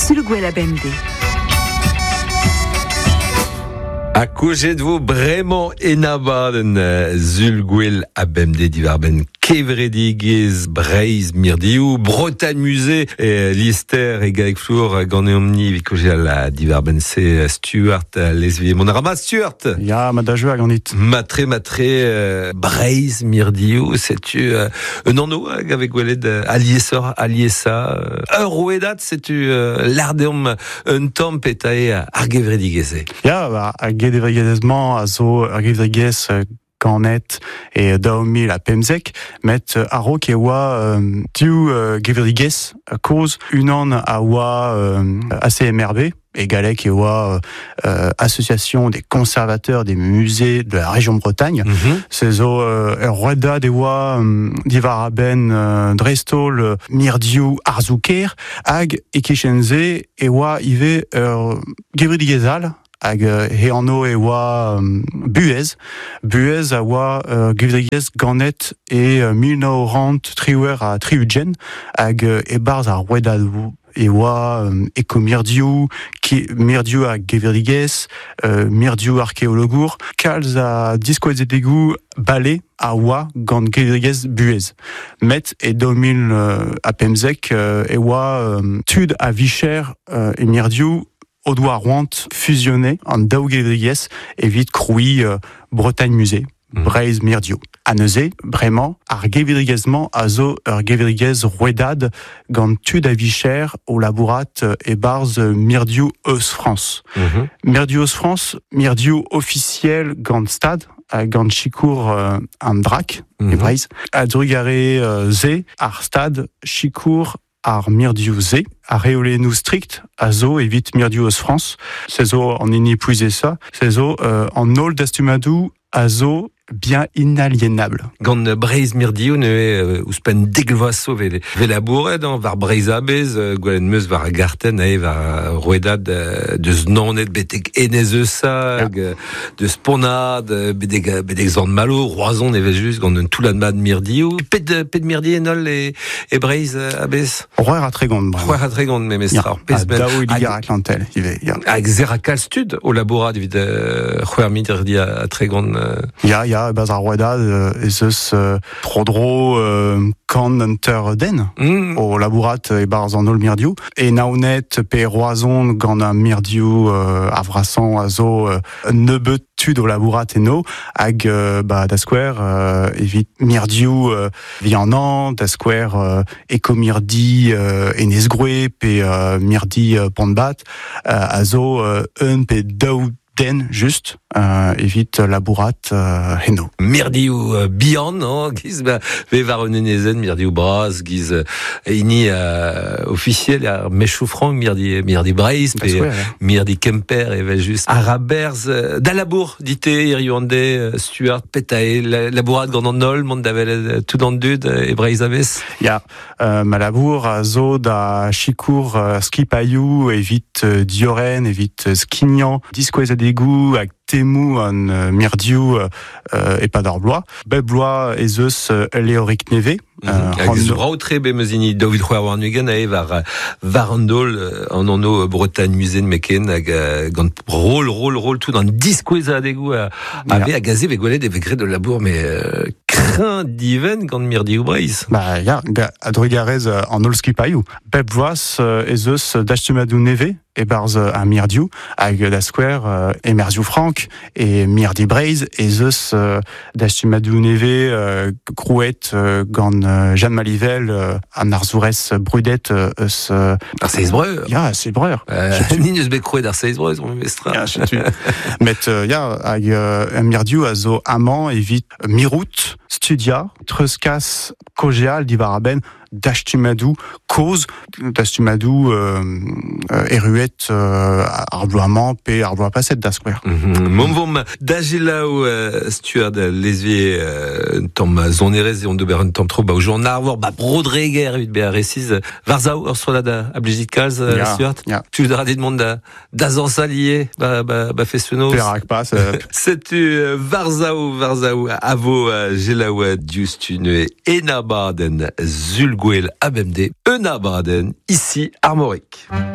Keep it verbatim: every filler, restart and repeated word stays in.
Zulgouel A B M D. A kojet vo bremañ enabadenn Zulgouel A B M D divarben kevredigez Breizh Mirdioù Bretagne Musée e lister e galek flour gant e omni vi kojet al divarben se Stuart lesvie mon arama Stuart. Ya ma da jeu a ganit. Matre matre euh, Breizh Mirdioù setu euh, un anno hag avec gwelet euh, aliesor aliesa euh, ur roedat setu euh, lardeom un tamm petae ar gevredigeze. Ya ba a gedevregezement a zo ar gevregez ganet e daomi la pemzek met uh, aro ke oa um, diou uh, gevredigez a koz unan a oa um, A C M R B et galek e oa uh, association des conservateurs des musées de la région Bretagne. Mm-hmm. C'est zo uh, ur roedad e oa um, divaraben uh, drestol uh, Mirdioù Arzouker hag ekechenze e oa ive ur gevredigezal hag he anno e oa um, buez. Buez a oa uh, gevredigez ganet e uh, mil neuf cent triwer a triugen hag uh, e barz a roedad e oa um, eko Mirdioù, ki, Mirdioù a gevredigez, uh, Mirdioù archéologour, kalz a diskoezedegou bale a oa gant gevredigez buez. Met e deux mille uh, a pemzek uh, e oa um, tud a vicher uh, e Mirdioù o doa roant fusionné an daou gevredigez evit kroui uh, Bretagne Musée, mmh. Breizh Mirdioù. A neuze, bremañ, ar gevredigezman a zo ur gevredigez roedad gant tud a vicher o labourat uh, e barz uh, Mirdioù Eus France. Mmh. Mirdioù Eus France, Mirdioù officiel gant stad, uh, gant chikour uh, an drak, mmh. e Breizh. A drugare uh, ze ar stad chikour ar Mirdioù ze, ar reolennoù strict a zo evit Mirdioù Eus France. Se zo an ini pouize sa, se zo uh, an nol d'astumadou a zo bien inaliénable. Gant Breizh Mirdioù ne e ouzpen deglvaso ve, ve labouret an var Breizh abez uh, gwelet meus var garten ae var roedad uh, deus nanet betek enez eusa hag ja. Deus ponad bedeg, bedeg zan malo roazon e vez just gant un toulan mad Mirdioù pet, pet Mirdioù enol e, e Breizh abez Roer a tregont Roer a tregont me mestra ja. A daou iligar a klantel ja. Hag zer a kal stud o labourat evit uh, Roer Mirdioù a tregont uh... Ya ya baz ar roedad uh, ez eus uh, trodro uh, kan enter den mm. o labourat e barz an ol Mirdioù e naonet pe roazon gant an Mirdioù uh, a vrasan a zo uh, nebeut tud o labourat eno hag uh, ba da skouer uh, evit Mirdioù uh, vi an an da skouer uh, eko mirdi uh, enez groe pe uh, mirdi uh, pont-bat uh, a zo uh, un pe daou den just uh, evit labourat uh, heno. Mirdioù uh, bihan, no? Giz ba, ve var un enezen Mirdioù braz, giz uh, ini uh, officiel ar mechou franc Mirdi, Mirdi Breizh, pe uh, Mirdi Kemper, e ve just araberz uh, da labour, dite irioande uh, Stuart petae, la, labourat gant an nol, mont davel uh, tout an dud uh, e Breizh abez. Ya, uh, ma labour a zo da chikour uh, skipaiou evit uh, dioren, evit uh, skignan, diskoez adegou hag temou an uh, Mirdioù uh, e pad ar bloaz. Bep bloaz ez eus uh, leorik neve. Mm-hmm. Hag eus braotre be meus ini daout c'hwar war nugen ae var, var an dol uh, an anno Bretagne Musée meken hag uh, gant rol, rol, rol tout an diskouez adegou a, a ve a gaze ve gwelet e ve gret de labour me uh, krin diven gant Mirdioù Breizh. Ba ya, a drugarez uh, an ol skipaiou. Bep bloaz uh, ez eus d'astumadou neve e barz uh, a Mirdioù hag da skouer uh, e Mirdioù Frank e Mirdi Breizh ez eus uh, d'astumadou neve uh, grouet uh, gant uh, Jeanne Malivel uh, an ar zourez brudet uh, eus... Uh, ar seiz breur. Ya, seiz breur. Euh, Ni neus bet krouet ar seiz breur, on mestra. Ya, setu. Met, uh, ya, hag uh, Mirdioù a zo amañ evit mirout, studia, treuskas, kogeal, divar a ben, d'astumadou, koz, d'astumadou euh, euh, eruet euh, ar bloaz-mañ pe ar bloaz paset da skouer. Mm-hmm. Mom vom da gelaou uh, Stuart lesvie uh, tamm zonerez e on deber un tamm tro ba o jour narvor ba brodreger evit be a resiz var zao ur sola da a blejit kalz uh, yeah, Stuart yeah. Tu dra dit mont da da zansalier ba ba ba festonos perak pas uh... setu uh, var zao var zao avo uh, gelaou just une enabaden Zulgouel A B M D enabaden ici Armorique.